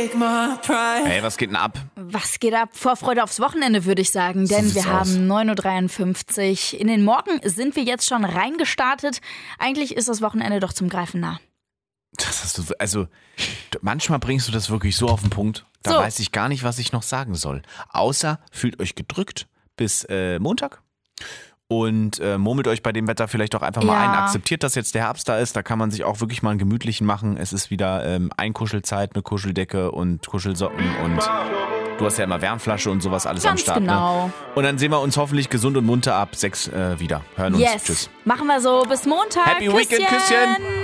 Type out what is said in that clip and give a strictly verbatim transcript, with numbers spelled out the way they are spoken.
Hey, was geht denn ab? Was geht ab? Vorfreude aufs Wochenende, würde ich sagen. Denn So wir sieht's aus. haben neun Uhr dreiundfünfzig. In den Morgen sind wir jetzt schon reingestartet. Eigentlich ist das Wochenende doch zum Greifen nah. Das hast du, so- also manchmal bringst du das wirklich so auf den Punkt, da So. weiß ich gar nicht, was ich noch sagen soll. Außer fühlt euch gedrückt bis äh, Montag und äh, murmelt euch bei dem Wetter vielleicht auch einfach mal Ja. ein. Akzeptiert, dass jetzt der Herbst da ist, da kann man sich auch wirklich mal einen gemütlichen machen. Es ist wieder ähm, Einkuschelzeit mit Kuscheldecke und Kuschelsocken und du hast ja immer Wärmflasche und sowas alles am Ganz Start. genau. Ne? Und dann sehen wir uns hoffentlich gesund und munter ab sechs äh, wieder. Hören uns. Yes. Tschüss. Machen wir so. Bis Montag. Happy Weekend, Küsschen.